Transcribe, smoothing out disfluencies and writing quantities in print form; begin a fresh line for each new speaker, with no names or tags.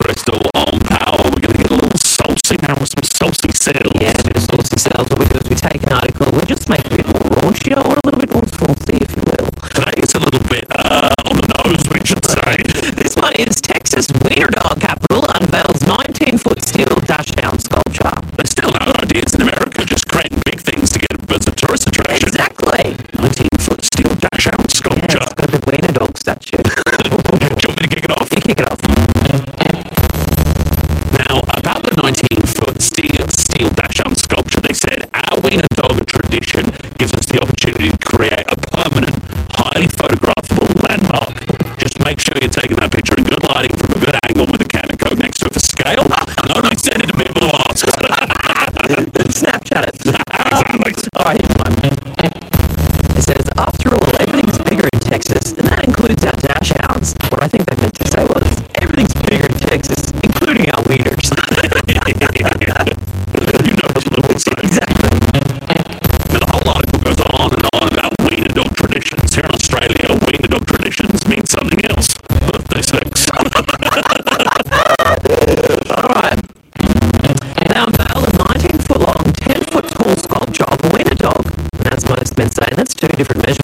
Crystal on Power. We're going to get a little saucy now with some saucy sales.
Yeah, a bit of saucy sales. What we do is we take an article, we just make it a bit more raunchy or a little bit more saucy, if you will.
Today it's a little bit on the nose, we should say.
This one is Texas Wiener Dog capital unveils 19-foot steel dashdown sculpture.
There's still no ideas in America, just creating big things to get as a tourist attraction.
Exactly.
19-foot steel dash-out
Yeah,
sculpture.
it's got the Wiener Dog statue.
Do you want me to kick it off?
You kick it off.
Now, about the 19-foot steel dash-out sculpture, they said, our Wiener Dog tradition gives us the opportunity to create a permanent, highly photographable landmark. Just make sure you're taking that picture in good lighting from a good angle with a Canon code next to it for scale. And only send it to people who ask.
Snapchat it.
Exactly.
Alright, here's one. It says, after all, everything's bigger in Texas, and that includes our dash hounds. What I think they meant to say was, everything's bigger in Texas, including our wieners.
You know what I'm saying.
Exactly.
Now, the whole article goes on and on about Wiener Dog traditions. Here in Australia, Wiener Dog traditions mean something else. Birthday sex.
Alright. They unveiled a 19-foot long, 10-foot tall sculpture of a Wiener Dog. And as most men say, that's two different measurements.